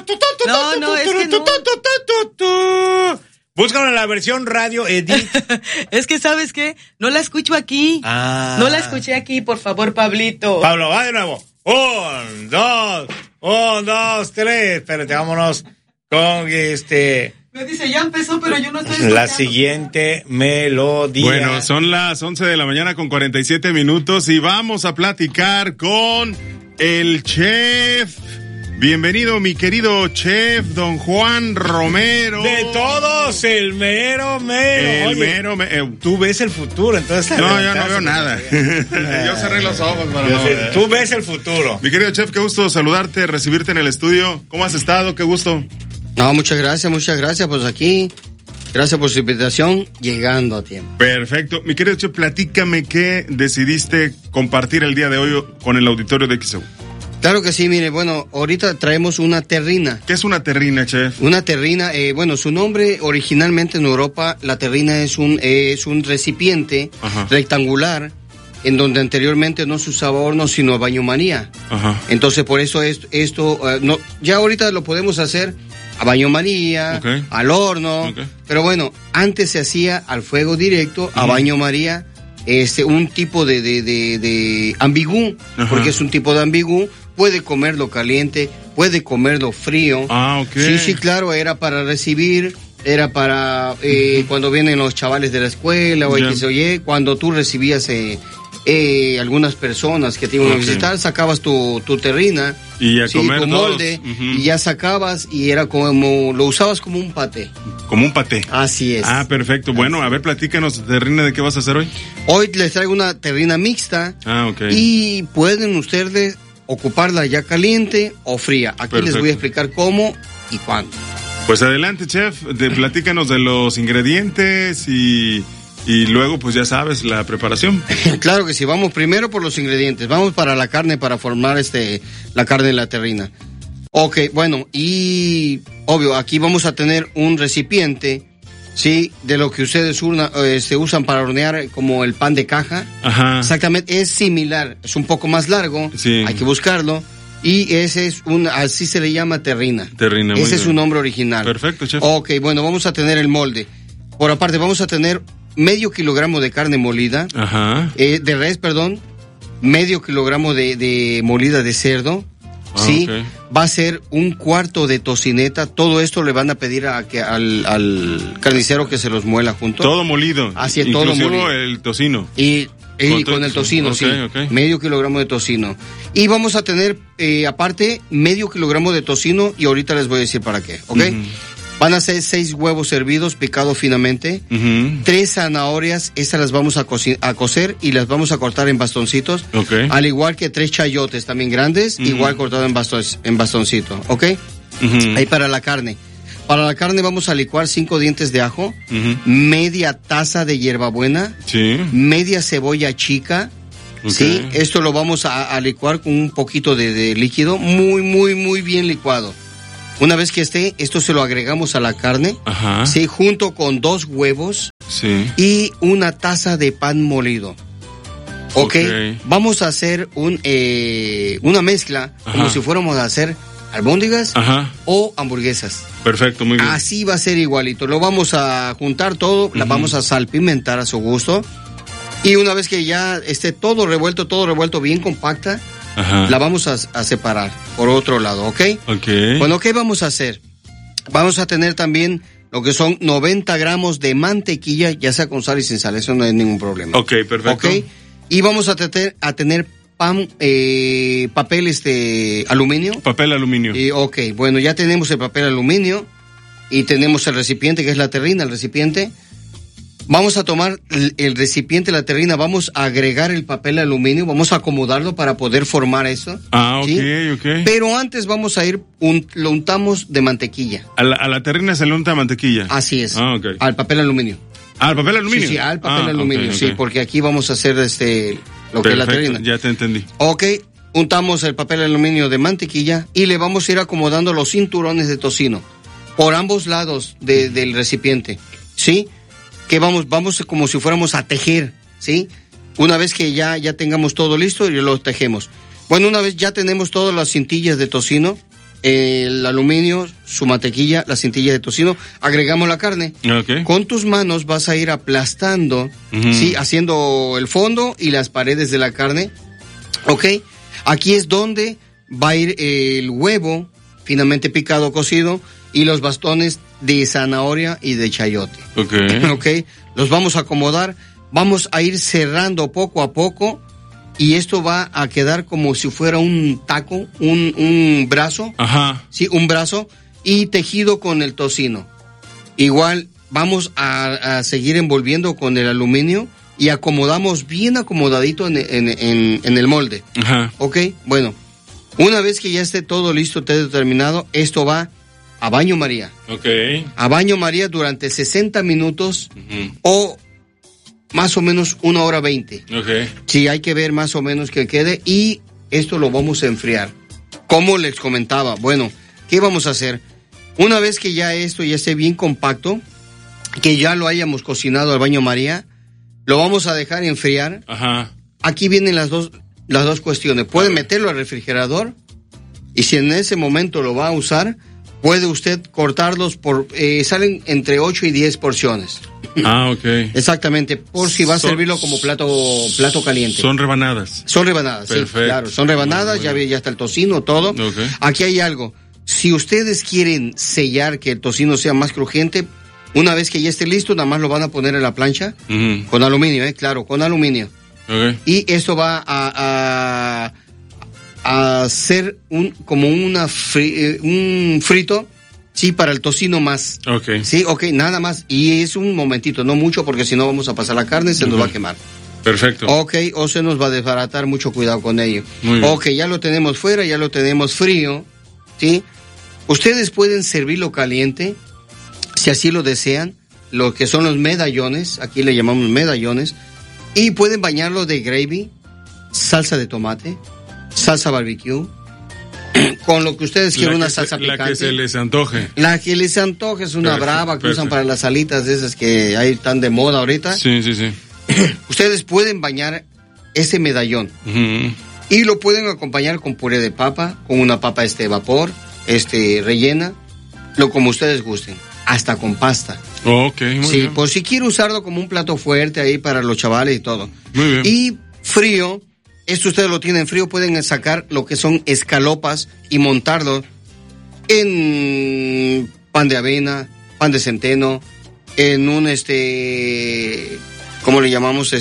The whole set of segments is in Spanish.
No, es que no. Búscalo en la versión radio edit. Es que, ¿sabes qué? No la escucho aquí. No la escuché aquí, por favor, Pablito. Pablo, va de nuevo. 1, 2, 3. Espérate, vámonos con Me dice, ya empezó, pero yo no estoy escuchando. La siguiente melodía. Bueno, son las 11 de la mañana con 47 minutos y vamos a platicar con el chef. Bienvenido, mi querido chef, don Juan Romero. De todos, el mero. El Oye, mero. Tú ves el futuro, entonces. No, yo no veo nada. Yo cerré los ojos para no ver. Tú ves el futuro. Mi querido chef, qué gusto saludarte, recibirte en el estudio. ¿Cómo has estado? Qué gusto. No, muchas gracias. Pues aquí, gracias por su invitación, llegando a tiempo. Perfecto. Mi querido chef, platícame qué decidiste compartir el día de hoy con el auditorio de XEU. Claro que sí, mire, bueno, ahorita traemos una terrina. ¿Qué es una terrina, chef? Una terrina, bueno, su nombre originalmente en Europa, la terrina es un recipiente rectangular en donde anteriormente no se usaba horno sino baño María. Entonces por eso esto no, ya ahorita lo podemos hacer a baño María, al horno, pero bueno, antes se hacía al fuego directo, a baño María, un tipo de ambigú, porque es un tipo de ambigú. Puede comerlo caliente, puede comerlo frío. Sí, claro, era para recibir, era para cuando vienen los chavales de la escuela o X o Y, cuando tú recibías algunas personas que te iban a visitar, sacabas tu terrina y a comer tu molde, y ya sacabas y era como, lo usabas como un paté. Como un paté. Así es. Ah, perfecto. Bueno, a ver, platícanos, terrina, ¿de qué vas a hacer hoy? Hoy les traigo una terrina mixta. Y pueden ustedes ocuparla ya caliente o fría. Aquí les voy a explicar cómo y cuándo. Pues adelante, chef, platícanos de los ingredientes y luego, pues ya sabes, la preparación. Claro que sí, vamos primero por los ingredientes. Vamos para la carne, para formar la carne de la terrina. Ok, bueno, y obvio, aquí vamos a tener un recipiente, sí, de lo que ustedes se usan para hornear, como el pan de caja. Exactamente, es similar, es un poco más largo, hay que buscarlo. Y ese es así se le llama terrina. Ese es su nombre original. Perfecto, chef. Ok, bueno, vamos a tener el molde. Por aparte, vamos a tener medio kilogramo de carne molida. De res, perdón. Medio kilogramo de molida de cerdo. Sí. Va a ser un cuarto de tocineta. Todo esto le van a pedir al carnicero que se los muela junto. Todo molido. Así es, todo molido. El tocino. Y con el tocino, medio kilogramo de tocino. Y vamos a tener, aparte, medio kilogramo de tocino, y ahorita les voy a decir para qué, ¿ok? Van a ser 6 huevos hervidos, picados finamente, 3 zanahorias, estas las vamos a cocer y las vamos a cortar en bastoncitos, al igual que 3 chayotes también grandes, igual cortado en bastoncito, ¿ok? Ahí para la carne. Para la carne vamos a licuar 5 dientes de ajo, media taza de hierbabuena, media cebolla chica, ¿sí? Esto lo vamos a licuar con un poquito de líquido, muy bien licuado. Una vez que esté, esto se lo agregamos a la carne, ¿sí? Junto con 2 huevos y una taza de pan molido. Vamos a hacer una mezcla, como si fuéramos a hacer albóndigas o hamburguesas. Perfecto, muy bien. Así va a ser igualito. Lo vamos a juntar todo, la vamos a salpimentar a su gusto. Y una vez que ya esté todo revuelto bien compacta, la vamos a separar por otro lado, ¿ok? Bueno, ¿qué vamos a hacer? Vamos a tener también lo que son 90 gramos de mantequilla, ya sea con sal y sin sal, eso no hay ningún problema. Perfecto. Y vamos a tener papel aluminio. Papel aluminio. Y bueno, ya tenemos el papel aluminio y tenemos el recipiente, que es la terrina, el recipiente. Vamos a tomar el recipiente, la terrina, vamos a agregar el papel aluminio, vamos a acomodarlo para poder formar eso. ¿sí? Pero antes vamos a lo untamos de mantequilla. A la terrina se le unta mantequilla. Así es. Al papel aluminio. ¿Al papel aluminio? Sí, al papel aluminio, sí, porque aquí vamos a hacer lo que es la terrina. Ya te entendí. Untamos el papel aluminio de mantequilla y le vamos a ir acomodando los cinturones de tocino por ambos lados del recipiente, ¿sí? Que vamos como si fuéramos a tejer, ¿sí? Una vez que ya tengamos todo listo, y lo tejemos. Bueno, una vez ya tenemos todas las cintillas de tocino, el aluminio, su mantequilla, la cintilla de tocino, agregamos la carne. Okay. Con tus manos vas a ir aplastando, ¿sí? Haciendo el fondo y las paredes de la carne, ¿ok? Aquí es donde va a ir el huevo finamente picado, cocido, y los bastones de zanahoria y de chayote. Okay. ¿Ok? Los vamos a acomodar, vamos a ir cerrando poco a poco, y esto va a quedar como si fuera un taco, un brazo. Ajá. Sí, un brazo, y tejido con el tocino. Igual vamos a seguir envolviendo con el aluminio y acomodamos bien acomodadito en el molde. Ajá. ¿Ok? Bueno, una vez que ya esté todo listo, todo terminado, esto va a baño María. Ok. A baño María durante 60 minutos o más o menos 1 hora 20. Ok. Sí, hay que ver más o menos que quede, y esto lo vamos a enfriar. Como les comentaba, bueno, ¿qué vamos a hacer? Una vez que ya esto ya esté bien compacto, que ya lo hayamos cocinado al baño María, lo vamos a dejar enfriar. Ajá. Aquí vienen las dos cuestiones. Puede meterlo al refrigerador, y si en ese momento lo va a usar, puede usted cortarlos salen entre 8 y 10 porciones. Ah, ok. Exactamente, por si va a servirlo como plato caliente. Son rebanadas. Son rebanadas, perfecto. Sí, claro, son rebanadas, ya está el tocino, todo. Okay. Aquí hay algo. Si ustedes quieren sellar que el tocino sea más crujiente, una vez que ya esté listo, nada más lo van a poner en la plancha con aluminio, claro, con aluminio. Okay. Y esto va a hacer un frito, sí, para el tocino más. Ok. Sí, ok, nada más. Y es un momentito, no mucho, porque si no vamos a pasar la carne, se nos va a quemar. Perfecto. Ok, o se nos va a desbaratar, mucho cuidado con ello. Muy bien. Ok, ya lo tenemos fuera, ya lo tenemos frío, ¿sí? Ustedes pueden servirlo caliente, si así lo desean, lo que son los medallones, aquí le llamamos medallones, y pueden bañarlo de gravy, salsa de tomate, salsa barbecue, con lo que ustedes quieran, una salsa picante. La que se les antoje. La que les antoje es una brava que usan para las alitas de esas que ahí están de moda ahorita. Sí, sí, sí. Ustedes pueden bañar ese medallón y lo pueden acompañar con puré de papa, con una papa vapor, rellena, lo como ustedes gusten, hasta con pasta. Ok, muy bien. Sí, por si quiere usarlo como un plato fuerte ahí para los chavales y todo. Muy bien. Y frío, esto ustedes lo tienen frío, pueden sacar lo que son escalopas y montarlo en pan de avena, pan de centeno, en un ¿cómo le llamamos?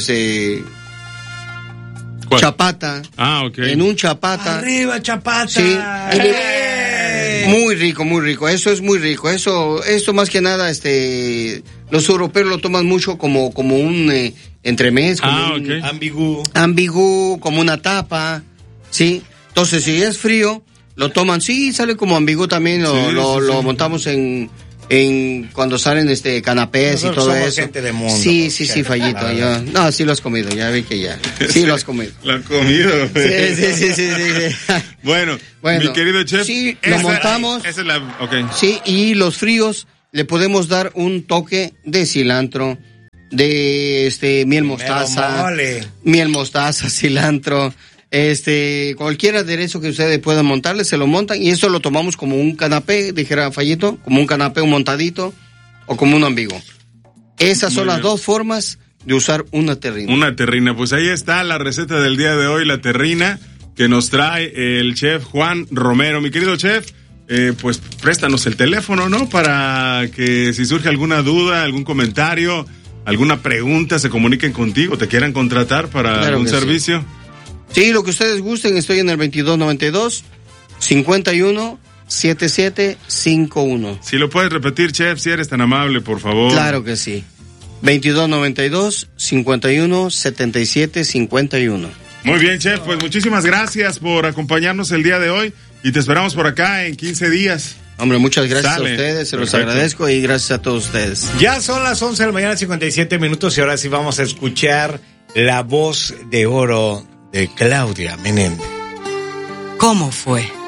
¿Cuál? Chapata. Ah, ok. En un chapata. ¡Arriba, chapata! Sí. Muy rico, muy rico. Eso es muy rico. Esto más que nada, los europeos lo toman mucho como un entremés, como un ambigú, como una tapa, ¿sí? Entonces, si es frío, lo toman, sí, sale como ambigú también, lo montamos en cuando salen canapés. Nosotros y todo eso. Gente de mundo, sí, Fallito. No, sí lo has comido, ya vi que ya. Sí lo has comido. Lo has comido. Sí. Bueno, mi querido chef. Sí, lo montamos. Esa es la, okay. Sí, y los fríos le podemos dar un toque de cilantro, de miel mostaza, cilantro, cualquier aderezo que ustedes puedan montarle, se lo montan, y eso lo tomamos como un canapé, dijera Fallito, como un canapé, un montadito, o como un ambiguo. Esas son las dos formas de usar una terrina. Una terrina, pues ahí está la receta del día de hoy, la terrina, que nos trae el chef Juan Romero. Mi querido chef, pues préstanos el teléfono, ¿no? Para que si surge alguna duda, algún comentario, alguna pregunta, se comuniquen contigo, te quieran contratar para algún servicio. Sí, lo que ustedes gusten, estoy en el 2292-51-7751. Si lo puedes repetir, chef, si eres tan amable, por favor. Claro que sí. 2292-51-7751. Muy bien, chef, pues muchísimas gracias por acompañarnos el día de hoy y te esperamos por acá en 15 días. Hombre, muchas gracias a ustedes, se los agradezco, y gracias a todos ustedes. Ya son las 11 de la mañana, 57 minutos, y ahora sí vamos a escuchar la voz de oro de Claudia Menéndez. ¿Cómo fue?